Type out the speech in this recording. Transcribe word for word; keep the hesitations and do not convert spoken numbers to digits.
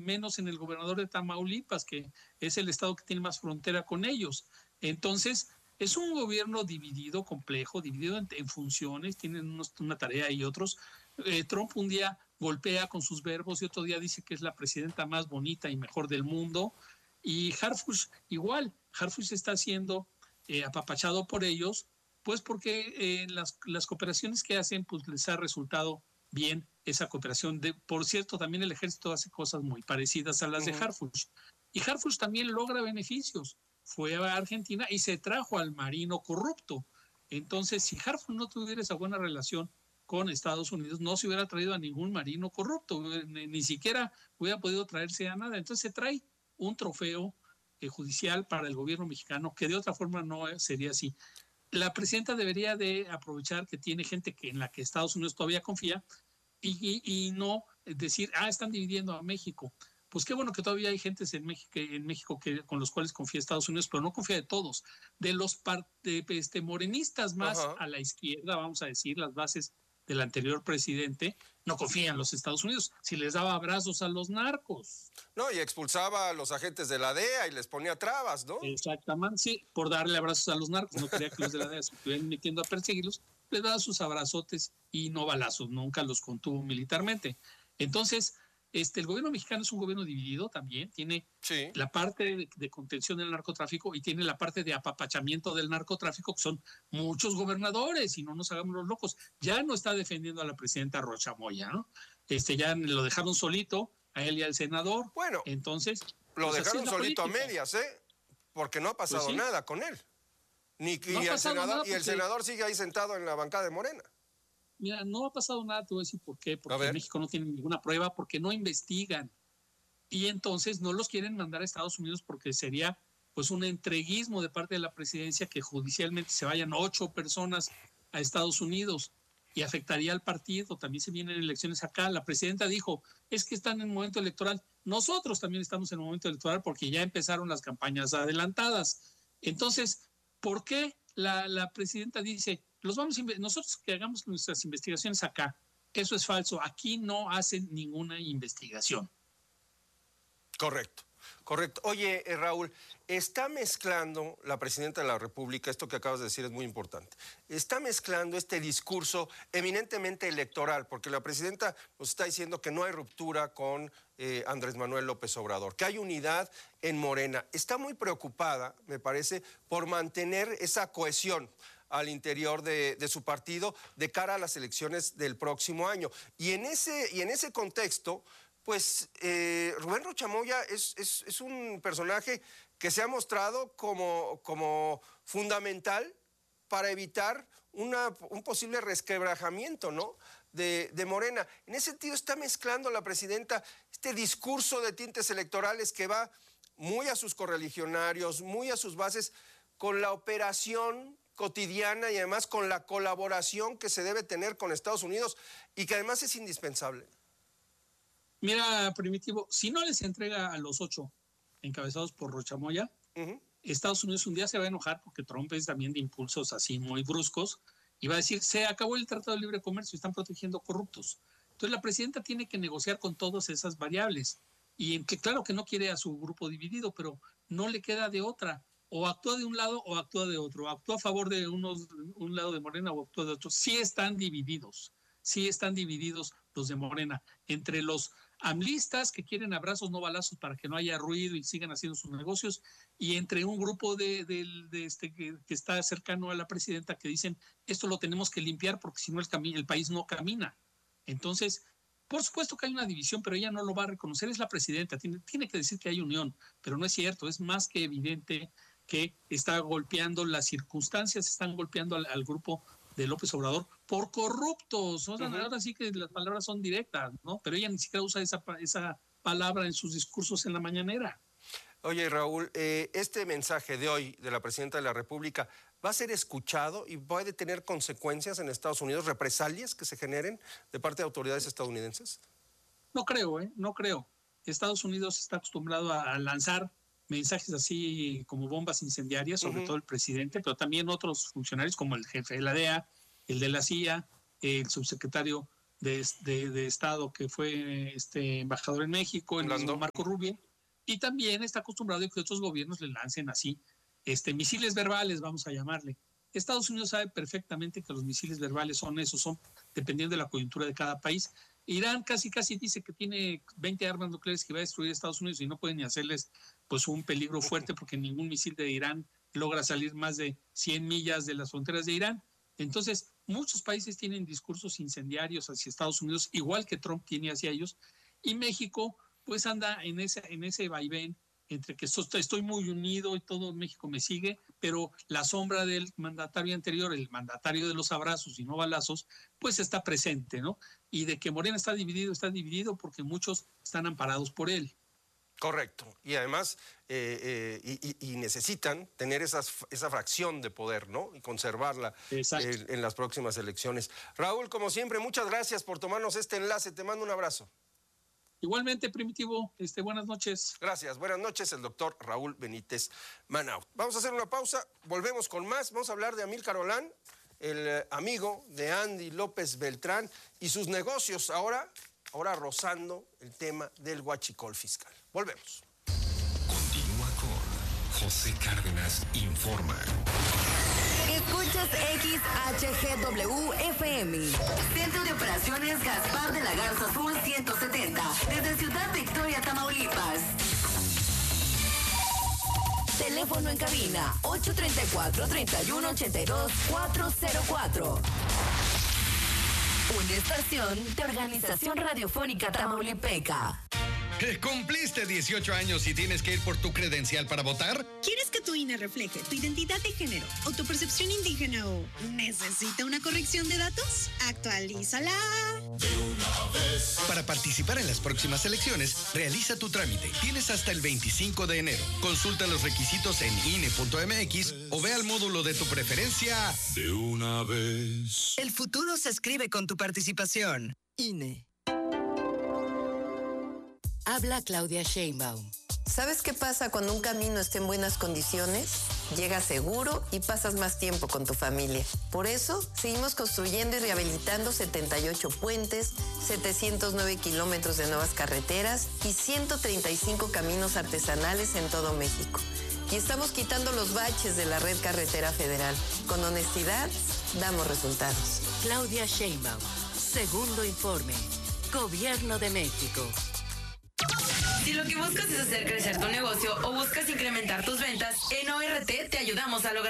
menos en el gobernador de Tamaulipas, que es el estado que tiene más frontera con ellos. Entonces, es un gobierno dividido, complejo, dividido en, en funciones, tienen unos, una tarea y otros. Eh, Trump un día golpea con sus verbos y otro día dice que es la presidenta más bonita y mejor del mundo. Y Harfuch igual, Harfuch está siendo eh, apapachado por ellos, pues porque eh, las, las cooperaciones que hacen, pues les ha resultado bien esa cooperación. De, por cierto, también el ejército hace cosas muy parecidas a las uh-huh. de Harfuch. Y Harfuch también logra beneficios. Fue a Argentina y se trajo al marino corrupto. Entonces, si Harfuch no tuviera esa buena relación con Estados Unidos, no se hubiera traído a ningún marino corrupto, ni, ni siquiera hubiera podido traerse a nada. Entonces se trae un trofeo eh, judicial para el gobierno mexicano, que de otra forma no sería así. La presidenta debería de aprovechar que tiene gente que en la que Estados Unidos todavía confía y, y, y no decir, ah, están dividiendo a México. Pues qué bueno que todavía hay gentes en México, en México que, con los cuales confía Estados Unidos, pero no confía de todos. De los part, de, este, morenistas más uh-huh. a la izquierda, vamos a decir, las bases del anterior presidente, no confían los Estados Unidos. Si les daba abrazos a los narcos. No, y expulsaba a los agentes de la D E A y les ponía trabas, ¿no? Exactamente, sí, por darle abrazos a los narcos. No quería que los de la D E A se estuvieran metiendo a perseguirlos, les daba sus abrazotes y no balazos, nunca los contuvo militarmente. Entonces, este, el gobierno mexicano es un gobierno dividido también, tiene sí. la parte de, de contención del narcotráfico y tiene la parte de apapachamiento del narcotráfico, que son muchos gobernadores, y no nos hagamos los locos. Ya no está defendiendo a la presidenta Rocha Moya, ¿no? Este, ya lo dejaron solito, a él y al senador. Bueno, entonces lo pues dejaron solito política. a medias, ¿eh? Porque no ha pasado pues sí. nada con él. Ni, no y, el senador, y el senador sigue ahí sentado en la bancada de Morena. Mira, no ha pasado nada, te voy a decir por qué, porque México no tiene ninguna prueba, porque no investigan, y entonces no los quieren mandar a Estados Unidos porque sería pues un entreguismo de parte de la presidencia que judicialmente se vayan ocho personas a Estados Unidos y afectaría al partido. También se vienen elecciones acá. La presidenta dijo, es que están en momento electoral. Nosotros también estamos en momento electoral porque ya empezaron las campañas adelantadas. Entonces, ¿por qué la, la presidenta dice, los vamos a nosotros que hagamos nuestras investigaciones acá? Eso es falso. Aquí no hacen ninguna investigación. Correcto, correcto. Oye, eh, Raúl, está mezclando la presidenta de la República, esto que acabas de decir es muy importante, está mezclando este discurso eminentemente electoral, porque la presidenta nos está diciendo que no hay ruptura con eh, Andrés Manuel López Obrador, que hay unidad en Morena. Está muy preocupada, me parece, por mantener esa cohesión al interior de, de su partido de cara a las elecciones del próximo año. Y en ese, y en ese contexto, pues eh, Rubén Rocha Moya es, es, es un personaje que se ha mostrado como, como fundamental para evitar una, un posible resquebrajamiento, ¿no?, de, de Morena. En ese sentido está mezclando la presidenta este discurso de tintes electorales que va muy a sus correligionarios, muy a sus bases, con la operación cotidiana y además con la colaboración que se debe tener con Estados Unidos y que además es indispensable. Mira, Primitivo, si no les entrega a los ocho encabezados por Rocha Moya, uh-huh. Estados Unidos un día se va a enojar porque Trump es también de impulsos así muy bruscos y va a decir, se acabó el Tratado de Libre Comercio, están protegiendo corruptos. Entonces la presidenta tiene que negociar con todas esas variables y en que claro que no quiere a su grupo dividido, pero no le queda de otra. O actúa de un lado o actúa de otro, actúa a favor de unos, un lado de Morena o actúa de otro. Sí están divididos, sí están divididos los de Morena, entre los amlistas que quieren abrazos no balazos para que no haya ruido y sigan haciendo sus negocios, y entre un grupo de, de, de este que, que está cercano a la presidenta que dicen esto lo tenemos que limpiar porque si no el, cami- el país no camina. Entonces, por supuesto que hay una división, pero ella no lo va a reconocer, es la presidenta, tiene, tiene que decir que hay unión, pero no es cierto, es más que evidente que está golpeando, las circunstancias están golpeando al, al grupo de López Obrador por corruptos. O sea, uh-huh. Ahora sí que las palabras son directas, ¿no? Pero ella ni siquiera usa esa, esa palabra en sus discursos en la mañanera. Oye, Raúl, eh, este mensaje de hoy de la presidenta de la República va a ser escuchado y puede tener consecuencias en Estados Unidos, represalias que se generen de parte de autoridades estadounidenses. No creo, ¿eh? No creo. Estados Unidos está acostumbrado a, a lanzar mensajes así como bombas incendiarias, sobre uh-huh. todo el presidente, pero también otros funcionarios como el jefe de la D E A, el de la C I A, el subsecretario de, de, de Estado que fue este embajador en México, el mismo Marco Rubio, y también está acostumbrado a que otros gobiernos le lancen así este, misiles verbales, vamos a llamarle. Estados Unidos sabe perfectamente que los misiles verbales son esos, son dependiendo de la coyuntura de cada país. Irán casi casi dice que tiene veinte armas nucleares que va a destruir a Estados Unidos y no pueden ni hacerles pues un peligro fuerte porque ningún misil de Irán logra salir más de cien millas de las fronteras de Irán. Entonces, muchos países tienen discursos incendiarios hacia Estados Unidos, igual que Trump tiene hacia ellos, y México pues anda en ese, en ese vaivén entre que estoy muy unido y todo México me sigue, pero la sombra del mandatario anterior, el mandatario de los abrazos y no balazos, pues está presente, ¿no? Y de que Morena está dividido, está dividido porque muchos están amparados por él. Correcto. Y además, eh, eh, y, y necesitan tener esas, esa fracción de poder, ¿no? Y conservarla eh, en las próximas elecciones. Raúl, como siempre, muchas gracias por tomarnos este enlace. Te mando un abrazo. Igualmente, Primitivo, este, buenas noches. Gracias, buenas noches, el doctor Raúl Benítez Manaut. Vamos a hacer una pausa, volvemos con más. Vamos a hablar de Amílcar Olán, el amigo de Andy López Beltrán y sus negocios, ahora, ahora rozando el tema del huachicol fiscal. Volvemos. Continúa con José Cárdenas Informa. Escuchas X H G W F M. Centro de Operaciones Gaspar de la Garza Azul ciento setenta. Desde Ciudad Victoria, Tamaulipas. Teléfono en cabina ocho tres cuatro, tres uno ocho dos, cuatro cero cuatro. Una estación de Organización Radiofónica Tamaulipeca. ¿Cumpliste dieciocho años y tienes que ir por tu credencial para votar? ¿Quieres que tu I N E refleje tu identidad de género o tu percepción indígena o necesita una corrección de datos? Actualízala. De una vez. Para participar en las próximas elecciones, realiza tu trámite. Tienes hasta el veinticinco de enero. Consulta los requisitos en I N E punto M X o ve al módulo de tu preferencia. De una vez. El futuro se escribe con tu participación. I N E. Habla Claudia Sheinbaum. ¿Sabes qué pasa cuando un camino está en buenas condiciones? Llegas seguro y pasas más tiempo con tu familia. Por eso, seguimos construyendo y rehabilitando setenta y ocho puentes, setecientos nueve kilómetros de nuevas carreteras y ciento treinta y cinco caminos artesanales en todo México. Y estamos quitando los baches de la red carretera federal. Con honestidad, damos resultados. Claudia Sheinbaum. Segundo informe. Gobierno de México. Si lo que buscas es hacer crecer tu negocio o buscas incrementar tus ventas, en O R T te ayudamos a lograr.